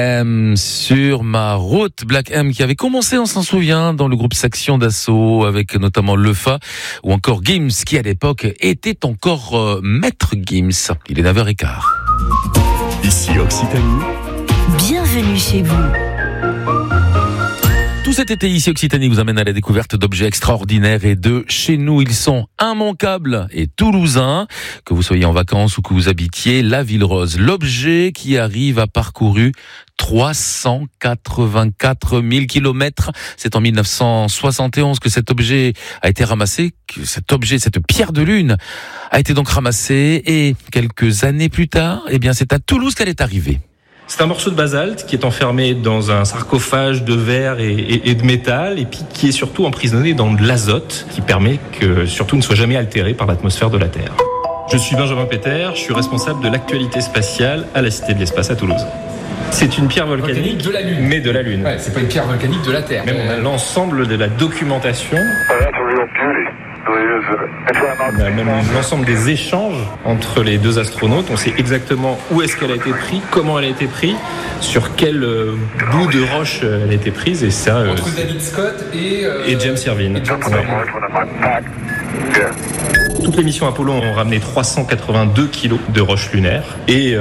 M sur ma route, Black M qui avait commencé, on s'en souvient, dans le groupe Section d'Assaut avec notamment Lefa ou encore Gims qui à l'époque était encore Maître Gims. Il est 9h15. Ici Occitanie. Bienvenue chez vous. Tout cet été, ici Occitanie vous amène à la découverte d'objets extraordinaires et de chez nous. Ils sont immanquables et toulousains. Que vous soyez en vacances ou que vous habitiez la Ville Rose, l'objet qui arrive a parcouru 384 000 kilomètres. C'est en 1971 que cet objet a été ramassé, que cette pierre de lune a été donc ramassée. Et quelques années plus tard, c'est à Toulouse qu'elle est arrivée. C'est un morceau de basalte qui est enfermé dans un sarcophage de verre et de métal, et puis qui est surtout emprisonné dans de l'azote, qui permet que surtout ne soit jamais altéré par l'atmosphère de la Terre. Je suis Benjamin Péter, je suis responsable de l'actualité spatiale à la Cité de l'Espace à Toulouse. C'est une pierre volcanique de la Lune. Mais de la Lune. Ouais, c'est pas une pierre volcanique de la Terre. Même on a l'ensemble de la documentation. On a même l'ensemble des échanges entre les deux astronautes. On sait exactement où est-ce qu'elle a été prise, comment elle a été prise, sur quel bout de roche elle a été prise. Et ça, entre David Scott et James Irwin. Toutes les missions Apollo ont ramené 382 kilos de roches lunaires et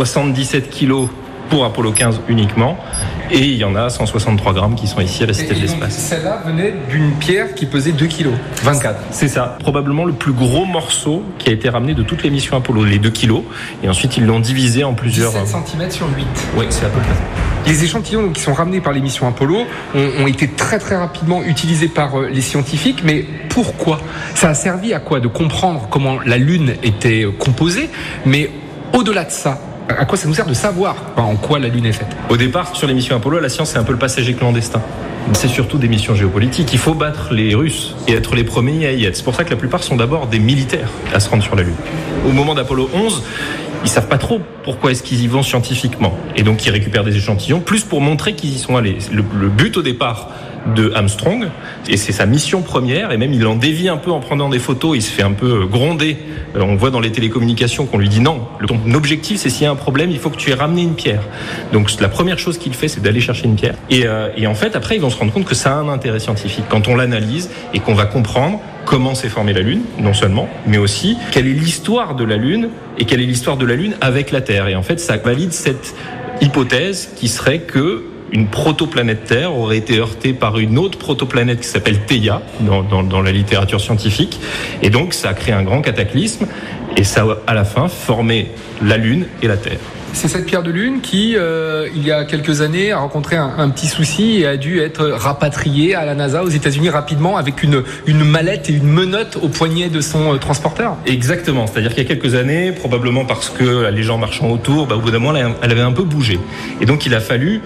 77 kilos pour Apollo 15 uniquement, et il y en a 163 grammes qui sont ici à la Cité de l'Espace. Celle-là venait d'une pierre qui pesait 2 kilos, 24. C'est ça, probablement le plus gros morceau qui a été ramené de toutes les missions Apollo, les 2 kilos, et ensuite ils l'ont divisé en plusieurs... 17 cm sur 8. Oui, c'est à peu près. Les échantillons qui sont ramenés par les missions Apollo ont été très très rapidement utilisés par les scientifiques, mais pourquoi ? Ça a servi à quoi ? De comprendre comment la Lune était composée, mais au-delà de ça, à quoi ça nous sert de savoir en quoi la Lune est faite ? Au départ, sur les missions Apollo, la science c'est un peu le passager clandestin. C'est surtout des missions géopolitiques. Il faut battre les Russes et être les premiers à y être. C'est pour ça que la plupart sont d'abord des militaires à se rendre sur la Lune. Au moment d'Apollo 11, ils savent pas trop pourquoi est-ce qu'ils y vont scientifiquement. Et donc ils récupèrent des échantillons, plus pour montrer qu'ils y sont allés. Le but au départ de Armstrong, et c'est sa mission première, et même il en dévie un peu en prenant des photos, il se fait un peu gronder. On voit dans les télécommunications qu'on lui dit non, ton objectif c'est s'il y a un problème, il faut que tu aies ramené une pierre. Donc la première chose qu'il fait, c'est d'aller chercher une pierre. Et en fait, après, ils vont se rendre compte que ça a un intérêt scientifique. Quand on l'analyse et qu'on va comprendre comment s'est formée la Lune, non seulement, mais aussi quelle est l'histoire de la Lune et quelle est l'histoire de la Lune avec la Terre. Et en fait, ça valide cette hypothèse qui serait que une protoplanète Terre aurait été heurtée par une autre protoplanète qui s'appelle Theia dans la littérature scientifique. Et donc, ça a créé un grand cataclysme et ça a, à la fin, formé la Lune et la Terre. C'est cette pierre de lune qui, il y a quelques années, a rencontré un petit souci et a dû être rapatriée à la NASA aux États-Unis rapidement avec une mallette et une menotte au poignet de son transporteur. Exactement. C'est-à-dire qu'il y a quelques années, probablement parce que les gens marchant autour, au bout d'un moment, elle avait un peu bougé. Et donc, il a fallu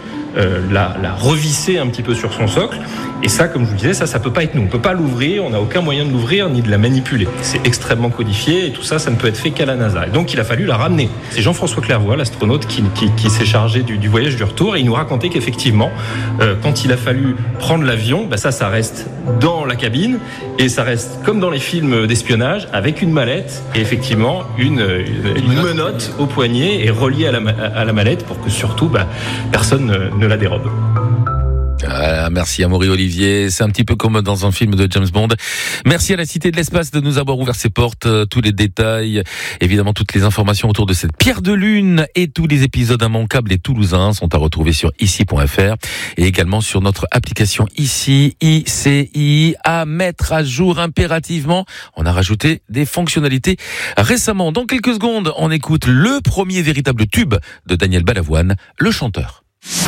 la revisser un petit peu sur son socle. Et ça, comme je vous disais, ça peut pas être nous. On peut pas l'ouvrir, on n'a aucun moyen de l'ouvrir ni de la manipuler. C'est extrêmement codifié et tout ça, ça ne peut être fait qu'à la NASA. Et donc, il a fallu la ramener. C'est Jean-François Clairvoy, l'astronaute, qui s'est chargé du voyage du retour. Et il nous racontait qu'effectivement, quand il a fallu prendre l'avion, ça reste dans la cabine et ça reste comme dans les films d'espionnage avec une mallette et effectivement une menotte au poignet et reliée à la mallette pour que surtout personne ne la dérobe. Ah, merci Amaury Olivier, c'est un petit peu comme dans un film de James Bond. Merci à la Cité de l'Espace de nous avoir ouvert ses portes, tous les détails, évidemment toutes les informations autour de cette pierre de lune et tous les épisodes immanquables et toulousains sont à retrouver sur ici.fr et également sur notre application Ici, ICI, à mettre à jour impérativement. On a rajouté des fonctionnalités récemment. Dans quelques secondes, on écoute le premier véritable tube de Daniel Balavoine, le chanteur.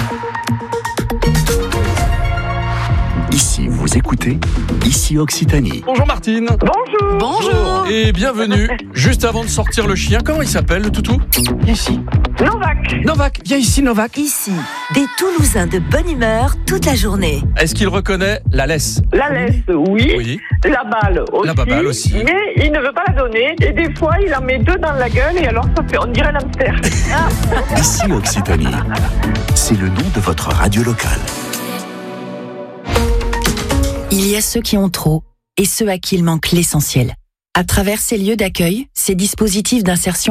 Ici, vous écoutez Ici Occitanie. Bonjour Martine. Bonjour. Bonjour. Et bienvenue. Juste avant de sortir le chien, comment il s'appelle le toutou ? Viens ici. Novak, viens ici Novak. Ici, des Toulousains de bonne humeur toute la journée. Est-ce qu'il reconnaît la laisse ? La laisse, oui. Oui. La balle aussi. La baballe aussi. Mais il ne veut pas la donner. Et des fois, il en met 2 dans la gueule et alors ça fait, on dirait l'hamster. Ici Occitanie. C'est le nom de votre radio locale. Il y a ceux qui ont trop et ceux à qui il manque l'essentiel. À travers ces lieux d'accueil, ces dispositifs d'insertion